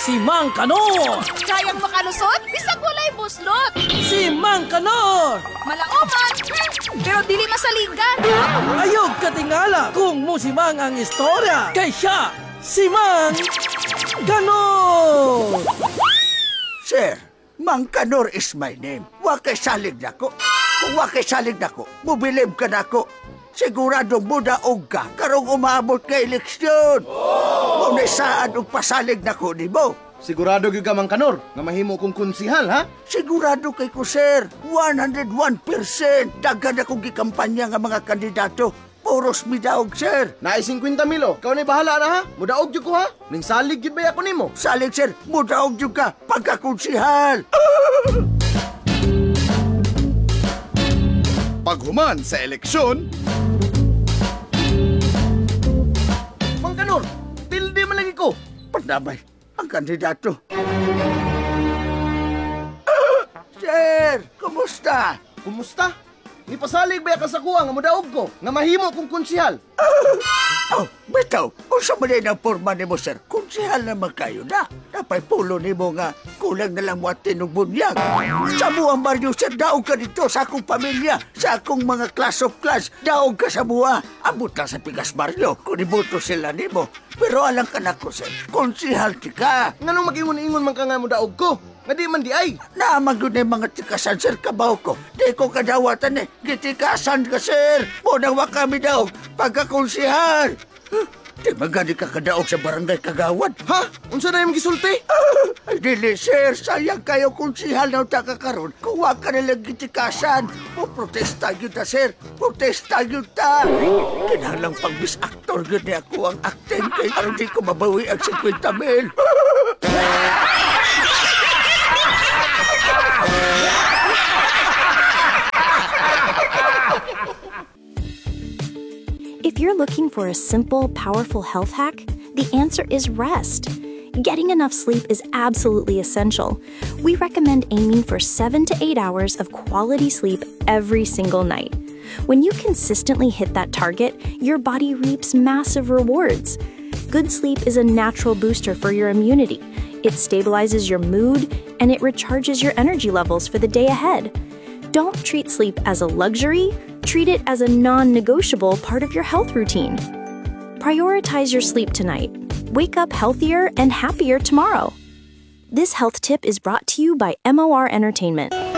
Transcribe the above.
Si Mang Kanor! Kayang makalusot, bisag walay buslot. Si Mang Kanor! Malauman, pero dili masaligan. Ayog katingala kung musimang ang istorya. Kay siya, si Mang Kanor! Sir, Mang Kanor is my name. Wakay salig nako. Kung wakay salig nako, mubilib ka nako. Sigurado mo daog ka karong umabot ka eleksyon. Muna saan og pasalig nako ni mo. Sigurado gyud ka Mang Kanor nga mahimo kong konsihal, ha? Sigurado kay ko, sir. 101%. Daghan akong gikampanya nga mga kandidato. Puros mi daog, sir. Naay 50 milo. Kau na bahala na, ha? Mudaog gyud ko, ha? Ning salig gyud ba ako nimo? Salig, sir. Mudaog jud ka pagkakonsihal. Paghuman sa eleksyon, Mang Kanor, tilde man lagi ko. Panamay ang kandidato. Sir, kumusta? Kumusta? Ni pasalig ba ka sa kuha nga mudaog ko nga mahimo kong konsihal? Oh, bitaw, unsa man din ang porma nimo, sir? Konsehal naman kayo na. Napay pulo nimo nga kulang na lang mo at tinubunyag. Sa buwang baryo, sir, daog ka dito sa akong pamilya, sa akong mga class of class. Daog ka sa buwa. Abot lang sa Pigas Barrio kung iboto sila nimo. Pero alang ka na ko, sir, konsehal ka. Nganong mag-ingon-ingon man ka nga mudaog ko? Nga di man di ay. Naamang doon yung mga tikasan, sir, kabaw ko. Di ko kadawatan gitikasan ka, sir. Munawa kami daog, pagkakonsehal. Di magani ka kadaog sa barangay Kagawad. Ha? Unsa na yung gisulti? Ay, dili, sir. Sayang kayo konsehal na takakaroon. Kuha ka nilang gitikasan. O protesta yun ta, sir. Protesta yun ta. Kinalang pang-bis actor yun ni ako ang acting kay aron di ko mabawi ang 50 mil. If you're looking for a simple, powerful health hack, the answer is rest. Getting enough sleep is absolutely essential. We recommend aiming for 7 to 8 hours of quality sleep every single night. When you consistently hit that target, your body reaps massive rewards. Good sleep is a natural booster for your immunity. It stabilizes your mood, and it recharges your energy levels for the day ahead. Don't treat sleep as a luxury, treat it as a non-negotiable part of your health routine. Prioritize your sleep tonight. Wake up healthier and happier tomorrow. This health tip is brought to you by MOR Entertainment.